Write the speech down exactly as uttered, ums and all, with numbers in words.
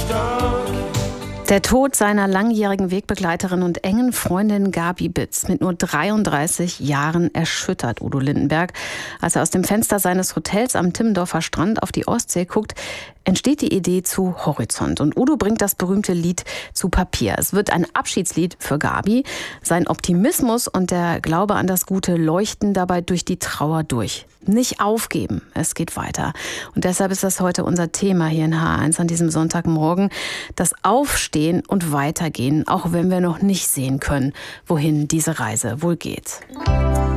Der Tod seiner langjährigen Wegbegleiterin und engen Freundin Gabi Bitz mit nur dreiunddreißig Jahren erschüttert Udo Lindenberg. Als er aus dem Fenster seines Hotels am Timmendorfer Strand auf die Ostsee guckt, entsteht die Idee zu Horizont. Und Udo bringt das berühmte Lied zu Papier. Es wird ein Abschiedslied für Gabi. Sein Optimismus und der Glaube an das Gute leuchten dabei durch die Trauer durch. Nicht aufgeben, es geht weiter. Und deshalb ist das heute unser Thema hier in H eins an diesem Sonntagmorgen. Das Aufstehen und Weitergehen, auch wenn wir noch nicht sehen können, wohin diese Reise wohl geht.